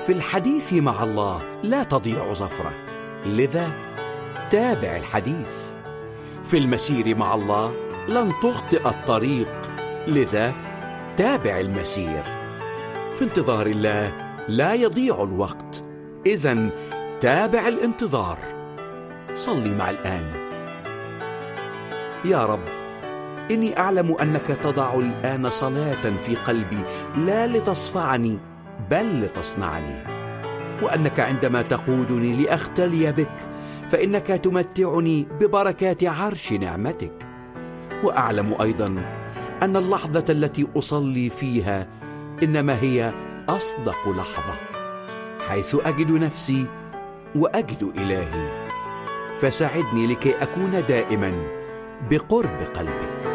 في الحديث مع الله لا تضيع ظفرة، لذا تابع الحديث. في المسير مع الله لن تخطئ الطريق، لذا تابع المسير. في انتظار الله لا يضيع الوقت، إذن تابع الانتظار. صلي مع الآن. يا رب، إني أعلم أنك تضع الآن صلاة في قلبي، لا لتصفعني بل لتصنعني، وأنك عندما تقودني لأختلي بك فإنك تمتعني ببركات عرش نعمتك. وأعلم أيضا أن اللحظة التي أصلي فيها إنما هي أصدق لحظة، حيث أجد نفسي وأجد إلهي. فساعدني لكي أكون دائما بقرب قلبك.